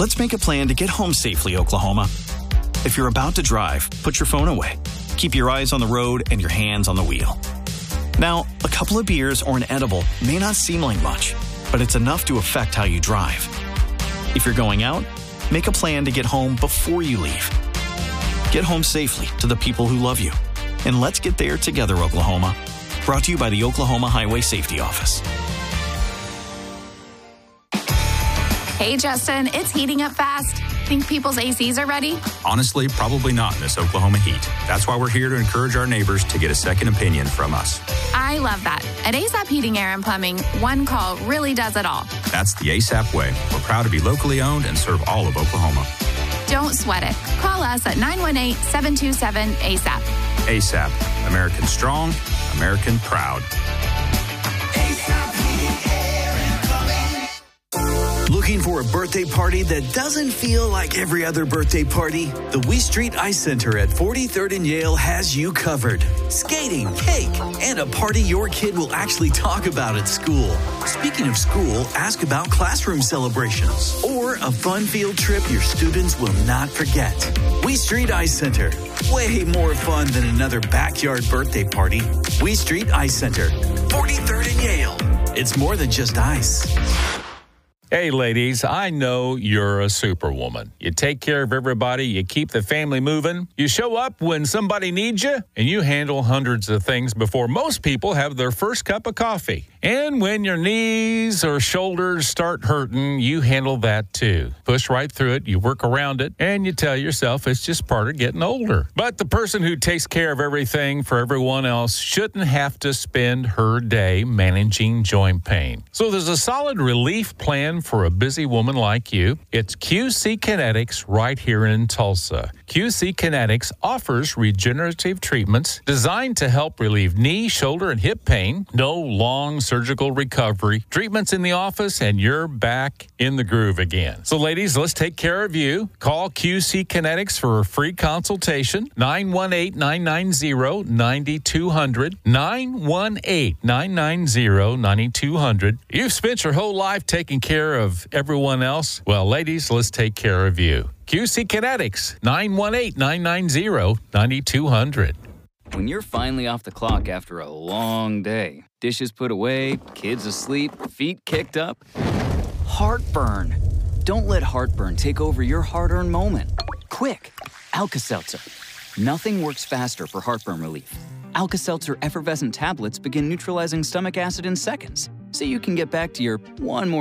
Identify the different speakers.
Speaker 1: Let's make a plan to get home safely, Oklahoma. If you're about to drive, put your phone away. Keep your eyes on the road and your hands on the wheel. Now, a couple of beers or an edible may not seem like much, but it's enough to affect how you drive. If you're going out, make a plan to get home before you leave. Get home safely to the people who love you. And let's get there together, Oklahoma. Brought to you by the Oklahoma Highway Safety Office.
Speaker 2: Hey, Justin, it's heating up fast. Think people's ACs are ready?
Speaker 3: Honestly, probably not in this Oklahoma heat. That's why we're here to encourage our neighbors to get a second opinion from us.
Speaker 2: I love that. At ASAP Heating, Air, and Plumbing, one call really does it all.
Speaker 3: That's the ASAP way. We're proud to be locally owned and serve all of Oklahoma.
Speaker 2: Don't sweat it. Call us at 918-727-ASAP.
Speaker 3: ASAP. American strong, American proud.
Speaker 4: Looking for a birthday party that doesn't feel like every other birthday party? The We Street Ice Center at 43rd and Yale has you covered. Skating, cake, and a party your kid will actually talk about at school. Speaking of school, ask about classroom celebrations or a fun field trip your students will not forget. We Street Ice Center. Way more fun than another backyard birthday party. We Street Ice Center, 43rd and Yale. It's more than just ice.
Speaker 5: Hey, ladies, I know you're a superwoman. You take care of everybody. You keep the family moving. You show up when somebody needs you, and you handle hundreds of things before most people have their first cup of coffee. And when your knees or shoulders start hurting, you handle that too. Push right through it, you work around it, and you tell yourself it's just part of getting older. But the person who takes care of everything for everyone else shouldn't have to spend her day managing joint pain. So there's a solid relief plan for a busy woman like you. It's QC Kinetics right here in Tulsa. QC Kinetics offers regenerative treatments designed to help relieve knee, shoulder, and hip pain. No long surgical recovery. Treatments in the office, and you're back in the groove again. So, ladies, let's take care of you. Call QC Kinetics for a free consultation. 918-990-9200. 918-990-9200. You've spent your whole life taking care of everyone else. Well, ladies, let's take care of you. QC Kinetics, 918-990-9200.
Speaker 6: When you're finally off the clock after a long day, dishes put away, kids asleep, feet kicked up, heartburn. Don't let heartburn take over your hard-earned moment. Quick, Alka-Seltzer. Nothing works faster for heartburn relief. Alka-Seltzer effervescent tablets begin neutralizing stomach acid in seconds, so you can get back to your one more